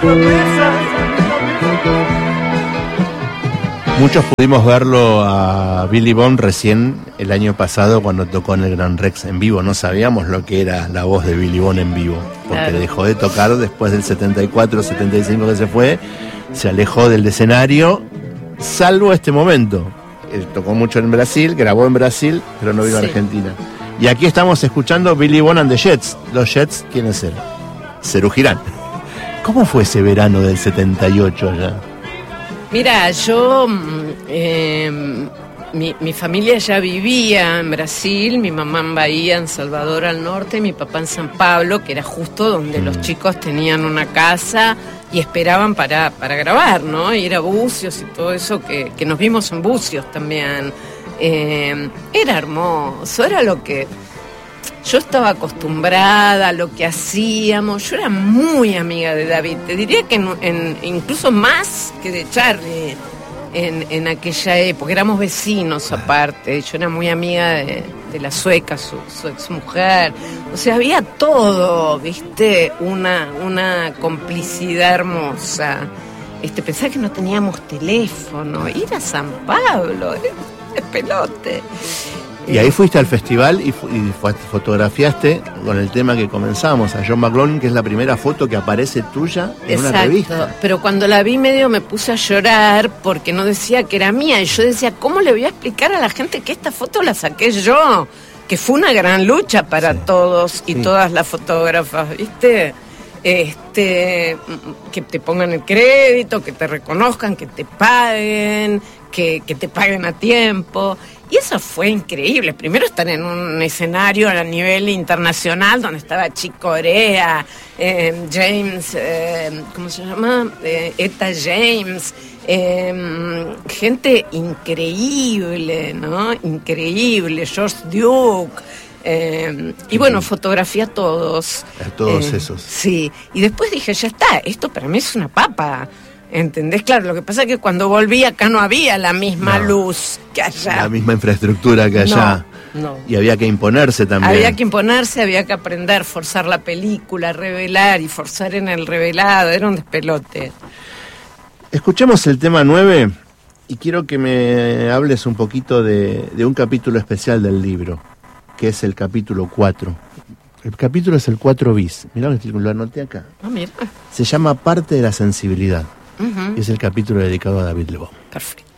Muchos pudimos verlo a Billy Bond recién el año pasado cuando tocó en el Gran Rex en vivo. No sabíamos lo que era la voz de Billy Bond en vivo, porque claro, dejó de tocar después del 74, 75 que se fue, se alejó del escenario, salvo este momento. Él tocó mucho en Brasil, grabó en Brasil, pero no vino a Argentina. Y aquí estamos escuchando Billy Bond and the Jets. Los Jets, ¿quiénes eran? Serú Girán. ¿Cómo fue ese verano del 78 allá? Mira, yo, mi familia ya vivía en Brasil, mi mamá en Bahía, en Salvador al norte, mi papá en San Pablo, que era justo donde los chicos tenían una casa y esperaban para grabar, ¿no? Ir a Bucios y todo eso, que nos vimos en Bucios también. Era hermoso, era lo que yo estaba acostumbrada, a lo que hacíamos. Yo era muy amiga de David, te diría que incluso más que de Charlie en aquella época. Éramos vecinos aparte, yo era muy amiga de la sueca, su exmujer. O sea, había todo, ¿viste? Una complicidad hermosa. Pensaba que no teníamos teléfono, ir a San Pablo, era pelote. Y ahí fuiste al festival y fotografiaste con el tema que comenzamos, a John McLaughlin, que es la primera foto que aparece tuya en una revista. Exacto, pero cuando la vi medio me puse a llorar porque no decía que era mía. Y yo decía, ¿cómo le voy a explicar a la gente que esta foto la saqué yo? Que fue una gran lucha para todos y todas las fotógrafas, ¿viste? Que te pongan el crédito, que te reconozcan, que te paguen, que te paguen a tiempo. Y eso fue increíble. Primero estar en un escenario a nivel internacional donde estaba Chick Corea, James, ¿cómo se llama? Etta James, gente increíble, ¿no? Increíble, George Duke. Y bueno, fotografié a todos. A todos esos. Sí, y después dije, ya está, esto para mí es una papa. ¿Entendés? Claro, lo que pasa es que cuando volví acá no había la misma luz que allá. La misma infraestructura que allá. No. Y había que imponerse también. Había que imponerse, había que aprender, forzar la película, revelar y forzar en el revelado. Era un despelote. Escuchemos el tema 9 y quiero que me hables un poquito de un capítulo especial del libro, que es el capítulo 4. El capítulo es el 4 bis. Mirá, lo anoté acá. Mira. Se llama Parte de la sensibilidad. Y es el capítulo dedicado a David Le Bon. Perfecto.